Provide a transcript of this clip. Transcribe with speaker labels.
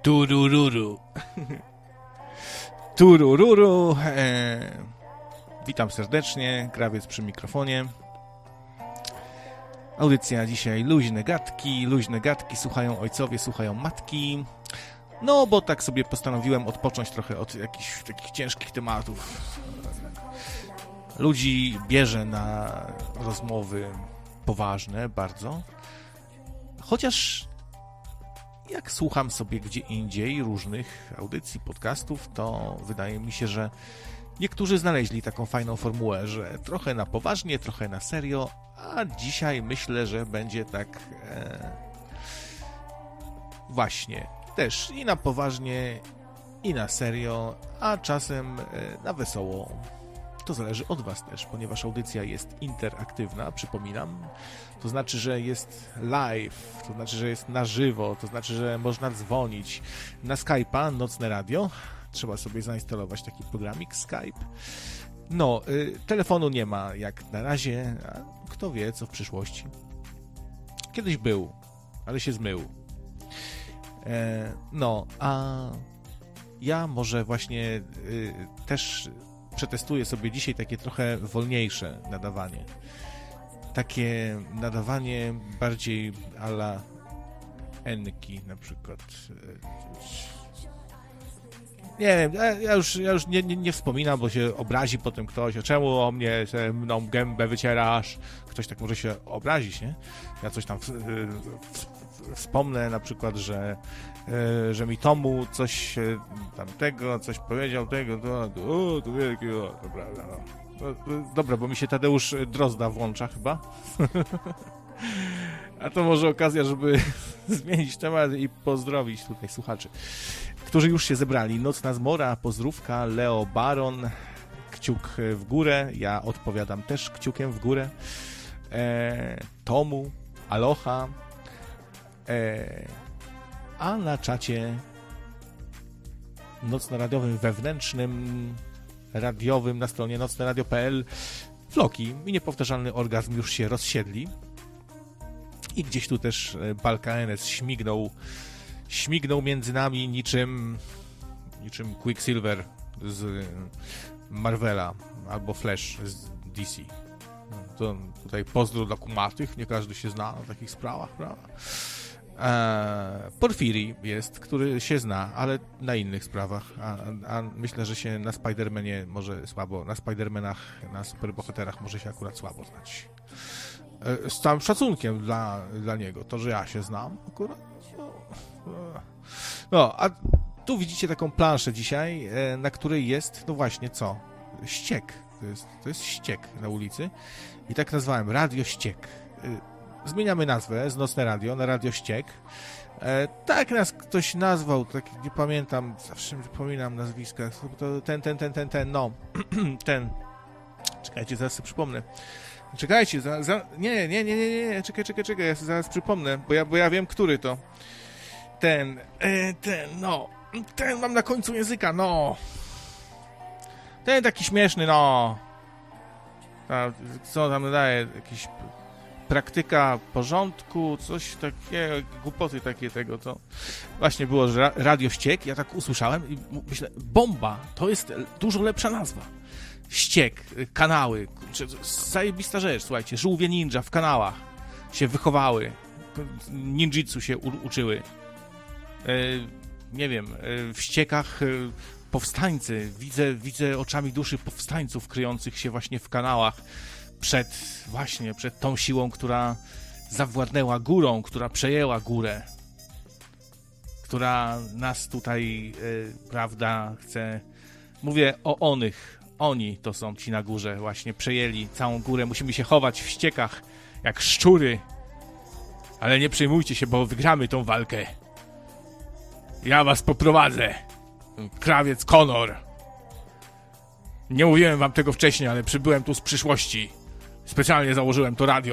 Speaker 1: Turururu. Turururu. Witam serdecznie, Krawiec przy mikrofonie. Audycja dzisiaj luźne gadki, słuchają ojcowie, słuchają matki. No, bo tak sobie postanowiłem odpocząć trochę od jakichś takich ciężkich tematów. Ludzi bierze na rozmowy poważne bardzo. Chociaż jak słucham sobie gdzie indziej różnych audycji, podcastów, to wydaje mi się, że niektórzy znaleźli taką fajną formułę, że trochę na poważnie, trochę na serio, a dzisiaj myślę, że będzie tak właśnie też i na poważnie, i na serio, a czasem na wesoło. To zależy od Was też, ponieważ audycja jest interaktywna, przypominam. To znaczy, że jest live, to znaczy, że jest na żywo, to znaczy, że można dzwonić na Skype'a, Nocne Radio. Trzeba sobie zainstalować taki programik Skype. No, telefonu nie ma jak na razie, a kto wie, co w przyszłości. Kiedyś był, ale się zmył. No, a ja może właśnie też przetestuję sobie dzisiaj takie trochę wolniejsze nadawanie. Takie nadawanie bardziej a la Enki na przykład. Nie wiem, ja już nie wspominam, bo się obrazi potem ktoś, czemu o mnie mną gębę wycierasz. Ktoś tak może się obrazić, nie? Ja coś tam wspomnę na przykład, że mi Tomu coś tamtego, coś powiedział tego, dobra, bo mi się Tadeusz Drozda włącza chyba. A to może okazja, żeby zmienić temat i pozdrowić tutaj słuchaczy, którzy już się zebrali. Nocna Zmora, pozdrówka, Leo Baron, kciuk w górę, ja odpowiadam też kciukiem w górę. Tomu, aloha. A na czacie nocno-radiowym, wewnętrznym, radiowym na stronie nocneradio.pl Floki i niepowtarzalny orgazm już się rozsiedli. I gdzieś tu też Balka NS śmignął między nami niczym Quicksilver z Marvela albo Flash z DC. To tutaj pozdro dla kumatych, nie każdy się zna na takich sprawach, prawda? Porfiri jest, który się zna, ale na innych sprawach, a myślę, że się na Spider-Manie może słabo, na Spider-Manach, na superbohaterach może się akurat słabo znać. Z całym szacunkiem dla niego, to, że ja się znam akurat. No, a tu widzicie taką planszę dzisiaj, na której jest, no właśnie, co? Ściek. To jest ściek na ulicy i tak nazwałem, Radio Ściek. Zmieniamy nazwę z Nocne Radio na Radio Ściek. Tak nas ktoś nazwał, tak nie pamiętam, zawsze wypominam nazwiska. To ten, no, ten. Czekajcie, zaraz sobie przypomnę. Czekajcie, nie, czekaj, ja sobie zaraz przypomnę, bo ja wiem, który to. Ten, mam na końcu języka, no. Ten taki śmieszny, no. Co tam daje, jakiś praktyka porządku, coś takiego, głupoty takie tego, to właśnie było, że Radio Ściek, ja tak usłyszałem i myślę, bomba, to jest dużo lepsza nazwa. Ściek, kanały, zajebista rzecz, słuchajcie, żółwie ninja w kanałach się wychowały, ninjitsu się uczyły, nie wiem, w ściekach powstańcy, widzę oczami duszy powstańców kryjących się właśnie w kanałach przed tą siłą, która zawładnęła górą, która przejęła górę, która nas tutaj, prawda, chce, mówię o onych, oni to są ci na górze, właśnie przejęli całą górę, musimy się chować w ściekach jak szczury, ale nie przejmujcie się, bo wygramy tą walkę. Ja was poprowadzę. Krawiec Conor. Nie mówiłem wam tego wcześniej, ale przybyłem tu z przyszłości. Specjalnie założyłem to radio.